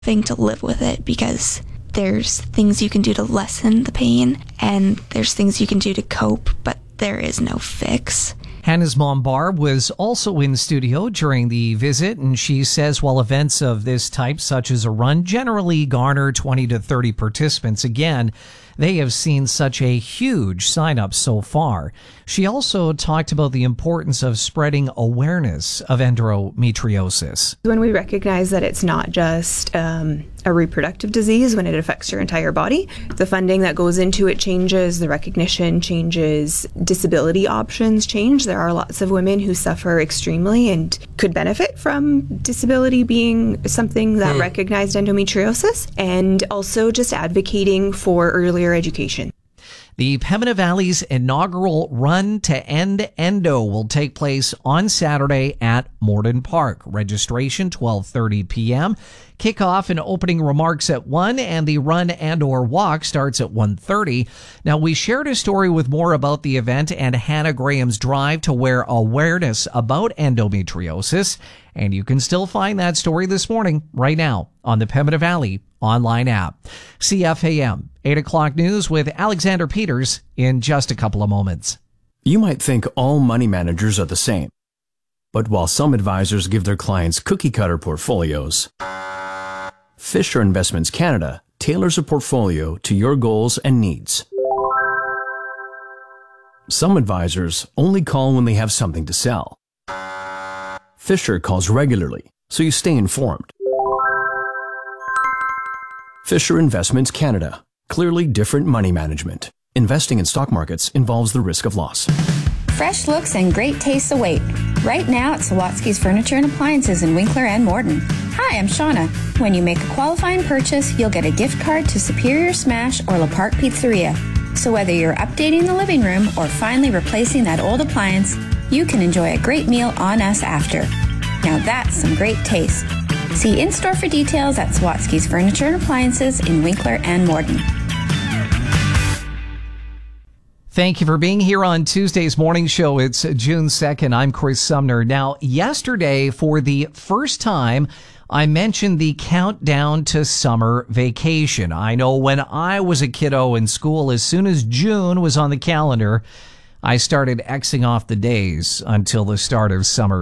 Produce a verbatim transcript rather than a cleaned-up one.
thing to live with it, because there's things you can do to lessen the pain and there's things you can do to cope, but there is no fix. Hannah's mom, Barb, was also in studio during the visit, and she says while events of this type, such as a run, generally garner twenty to thirty participants, again, they have seen such a huge sign-up so far. She also talked about the importance of spreading awareness of endometriosis. When we recognize that it's not just um, a reproductive disease, when it affects your entire body, the funding that goes into it changes, the recognition changes, disability options change. There are lots of women who suffer extremely and could benefit from disability being something that mm. recognized endometriosis, and also just advocating for earlier education. The Pembina Valley's inaugural Run to End Endo will take place on Saturday at Morden Park. Registration twelve thirty p.m. Kickoff and opening remarks at one, and the run and or walk starts at one thirty. Now, we shared a story with more about the event and Hannah Graham's drive to wear awareness about endometriosis, and you can still find that story this morning right now on the Pembina Valley online app. C F A M eight o'clock news with Alexander Peters in just a couple of moments. You might think all money managers are the same, but while some advisors give their clients cookie-cutter portfolios, Fisher Investments Canada tailors a portfolio to your goals and needs. Some advisors only call when they have something to sell. Fisher calls regularly, so you stay informed. Fisher Investments Canada. Clearly different money management. Investing in stock markets involves the risk of loss. Fresh looks and great tastes await. Right now at Sawatsky's Furniture and Appliances in Winkler and Morden. Hi, I'm Shauna. When you make a qualifying purchase, you'll get a gift card to Superior Smash or Le Parc Pizzeria. So whether you're updating the living room or finally replacing that old appliance, you can enjoy a great meal on us after. Now that's some great taste. See in-store for details at Sawatsky's Furniture and Appliances in Winkler and Morden. Thank you for being here on Tuesday's morning show. It's June second. I'm Chris Sumner. Now, yesterday, for the first time, I mentioned the countdown to summer vacation. I know when I was a kiddo in school, as soon as June was on the calendar, I started Xing off the days until the start of summer